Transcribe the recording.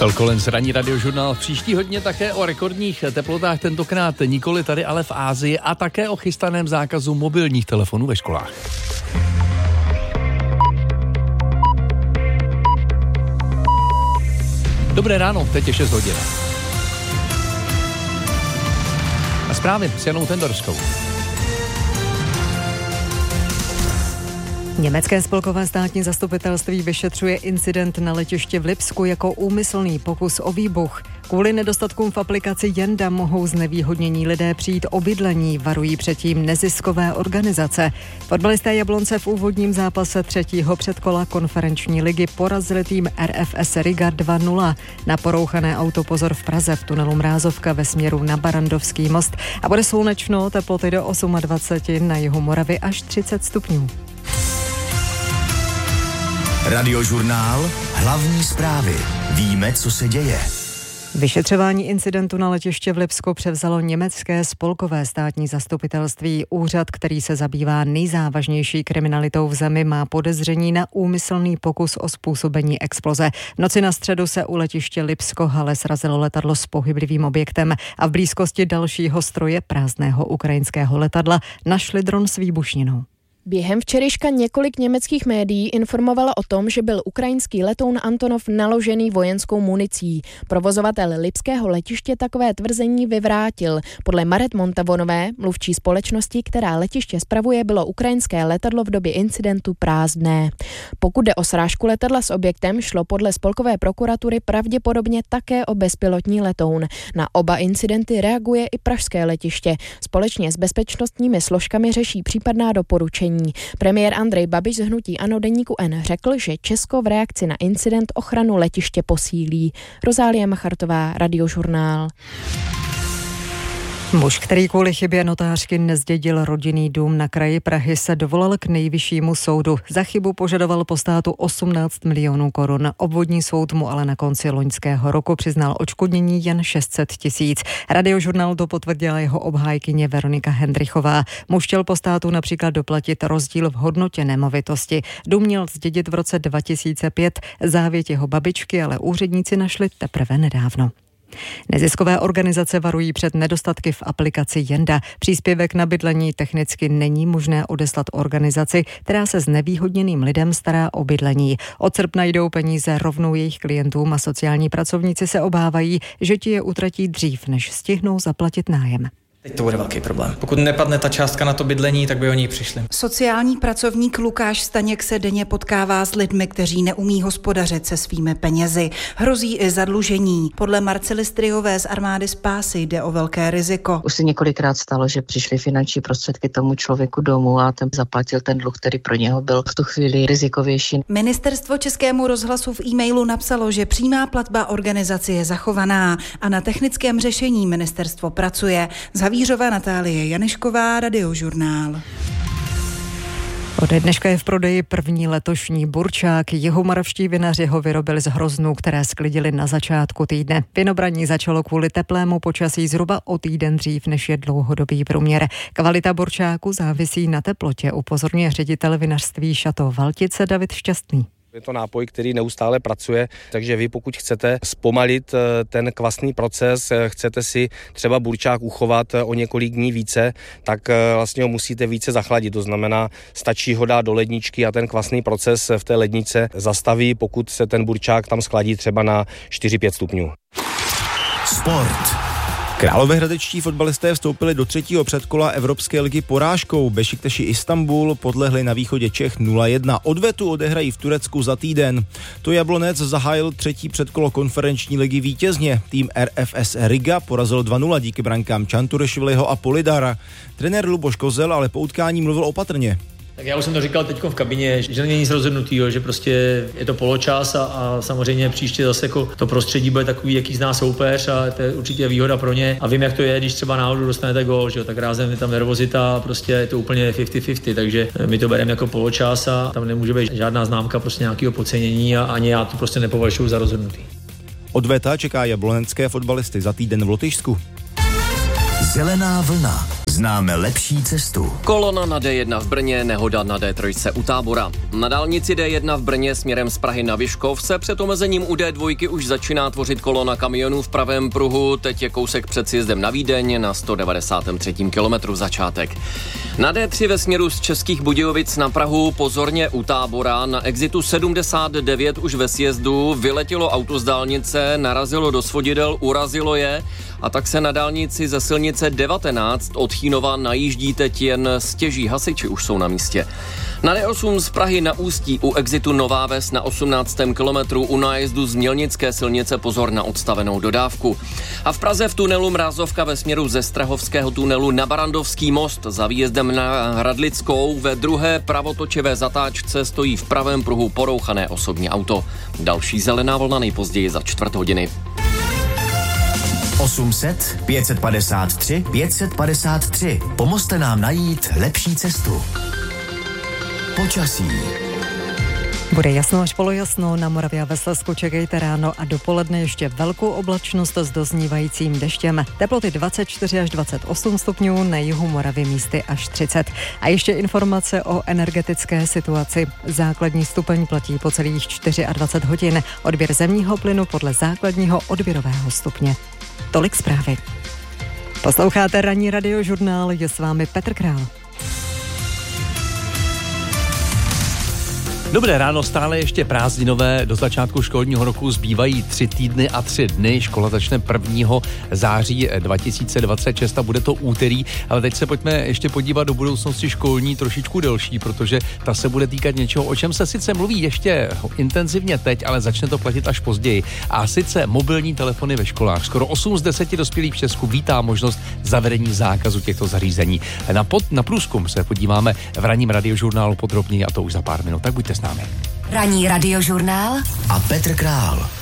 Phil Collins, ranní radiožurnál. V příští hodině také o rekordních teplotách, tentokrát nikoli tady, ale v Asii, a také o chystaném zákazu mobilních telefonů ve školách. Dobré ráno, teď je 6 hodin. A zprávy s Janou Tendorskou. Německé spolkové státní zastupitelství vyšetřuje incident na letišti v Lipsku jako úmyslný pokus o výbuch. Kvůli nedostatkům v aplikaci Jenda mohou znevýhodnění lidé přijít o bydlení, varují předtím neziskové organizace. Fotbalisté Jablonce v úvodním zápase 3. předkola konferenční ligy porazili tým RFS Riga 2-0. Na porouchané autopozor v Praze v tunelu Mrázovka ve směru na Barandovský most a bude slunečno, teploty do 28, na jihu Moravy až 30 stupňů. Radiožurnál, hlavní zprávy. Víme, co se děje. Vyšetřování incidentu na letiště v Lipsku převzalo německé spolkové státní zastupitelství. Úřad, který se zabývá nejzávažnější kriminalitou v zemi, má podezření na úmyslný pokus o způsobení exploze. V noci na středu se u letiště Lipsko-Hale srazilo letadlo s pohyblivým objektem a v blízkosti dalšího stroje prázdného ukrajinského letadla našli dron s výbušninou. Během včerejška několik německých médií informovalo o tom, že byl ukrajinský letoun Antonov naložený vojenskou municí. Provozovatel lipského letiště takové tvrzení vyvrátil. Podle Maret Montavonové, mluvčí společnosti, která letiště spravuje, bylo ukrajinské letadlo v době incidentu prázdné. Pokud jde o srážku letadla s objektem, šlo podle spolkové prokuratury pravděpodobně také o bezpilotní letoun. Na oba incidenty reaguje i pražské letiště. Společně s bezpečnostními složkami řeší případná doporučení. Premiér Andrej Babiš z hnutí ANO Deníku N řekl, že Česko v reakci na incident ochranu letiště posílí. Rozálie Machartová, Radiožurnál. Muž, který kvůli chybě notářky nezdědil rodinný dům na kraji Prahy, se dovolal k nejvyššímu soudu. Za chybu požadoval po státu 18 milionů korun. Obvodní soud mu ale na konci loňského roku přiznal odškodnění jen 600 000. Radiožurnál to potvrdila jeho obhájkyně Veronika Hendrichová. Muž chtěl po státu například doplatit rozdíl v hodnotě nemovitosti. Dům měl zdědit v roce 2005. Závěť jeho babičky ale úředníci našli teprve nedávno. Neziskové organizace varují před nedostatky v aplikaci Jenda. Příspěvek na bydlení technicky není možné odeslat organizaci, která se znevýhodněným lidem stará o bydlení. Od srpna jdou peníze rovnou jejich klientům a sociální pracovníci se obávají, že ti je utratí dřív, než stihnou zaplatit nájem. Teď to bude velký problém. Pokud nepadne ta částka na to bydlení, tak by o ní přišli. Sociální pracovník Lukáš Staněk se denně potkává s lidmi, kteří neumí hospodařit se svými penězi. Hrozí i zadlužení. Podle Marcely Stryjové z Armády Spásy jde o velké riziko. Už se několikrát stalo, že přišly finanční prostředky tomu člověku domů a ten zaplatil ten dluh, který pro něho byl v tu chvíli rizikovější. Ministerstvo Českému rozhlasu v e-mailu napsalo, že přímá platba organizaci je zachovaná a na technickém řešení ministerstvo pracuje. Havířová Natálie Janešková, Radiožurnál. Ode dneška je v prodeji první letošní burčák. Jihomoravští vinaři ho vyrobili z hroznů, které sklidili na začátku týdne. Vinobraní začalo kvůli teplému počasí zhruba o týden dřív, než je dlouhodobý průměr. Kvalita burčáku závisí na teplotě, upozorňuje ředitel vinařství Šato Valtice David Šťastný. Je to nápoj, který neustále pracuje, takže vy pokud chcete zpomalit ten kvasný proces, chcete si třeba burčák uchovat o několik dní více, tak vlastně ho musíte více zachladit. To znamená, stačí ho dát do ledničky a ten kvasný proces v té lednice zastaví, pokud se ten burčák tam schladí třeba na 4-5 stupňů. Sport. Královéhradečtí fotbalisté vstoupili do 3. předkola Evropské ligy porážkou. Bešiktaši Istanbul podlehli na východě Čech 0-1. Odvetu odehrají v Turecku za týden. To Jablonec zahájil 3. předkolo konferenční ligy vítězně. Tým RFS Riga porazil 2-0 díky brankám Čanturešviliho a Polidara. Trenér Luboš Kozel ale po utkání mluvil opatrně. Tak já už jsem to říkal teď v kabině, že není nic rozhodnutýho, že prostě je to poločas a samozřejmě příště zase jako to prostředí bude takový, jaký zná soupeř a to je určitě výhoda pro ně. A vím, jak to je, když třeba náhodou dostanete gól, že jo, tak rázem je tam nervozita a prostě je to úplně 50-50, takže my to bereme jako poločas a tam nemůže být žádná známka prostě nějakého podcenění a ani já to prostě nepovažuji za rozhodnutý. Odveta čeká jablonecké fotbalisty za týden v Lotyšsku. Zelená vlna. Známe lepší cestu. Kolona na D1 v Brně, nehoda na D3 u Tábora. Na dálnici D1 v Brně směrem z Prahy na Vyškov se před omezením u D2 už začíná tvořit kolona kamionů v pravém pruhu. Teď je kousek před sjezdem na Vídeň na 193. kilometru začátek. Na D3 ve směru z Českých Budějovic na Prahu pozorně u Tábora. Na exitu 79 už ve sjezdu vyletělo auto z dálnice, narazilo do svodidel, urazilo je a tak se na dálnici ze silnice 19 od Chínova najíždí teď jen stěží, hasiči už jsou na místě. Na D8 z Prahy na Ústí u exitu Nová Ves na 18. kilometru u nájezdu z Mělnické silnice pozor na odstavenou dodávku. A v Praze v tunelu Mrázovka ve směru ze Strahovského tunelu na Barandovský most za výjezdem na Hradlickou ve druhé pravotočivé zatáčce stojí v pravém pruhu porouchané osobní auto. Další zelená vlna nejpozději za 4 hodiny. 800 553 553. Pomozte nám najít lepší cestu. Počasí. Bude jasno až polojasno, na Moravě a ve Slezsku čekejte ráno a dopoledne ještě velkou oblačnost s doznívajícím deštěm. Teploty 24 až 28 stupňů, na jihu Moravy místy až 30. A ještě informace o energetické situaci. Základní stupeň platí po celých 24 hodin. Odběr zemního plynu podle základního odběrového stupně. Tolik zprávy. Posloucháte ranní radiožurnál, je s vámi Petr Král. Dobré ráno, stále ještě prázdninové, do začátku školního roku zbývají 3 týdny a 3 dny, škola začne 1. září 2026 a bude to úterý, ale teď se pojďme ještě podívat do budoucnosti školní trošičku delší, protože ta se bude týkat něčeho, o čem se sice mluví ještě intenzivně teď, ale začne to platit až později. A sice mobilní telefony ve školách. Skoro 8 z 10 dospělých v Česku vítá možnost zavedení zákazu těchto zařízení. Na průzkum se podíváme v ranním radiožurnálu podrobněji a to už za pár minut, tak buďte s námi. Ranní radiožurnál a Petr Král.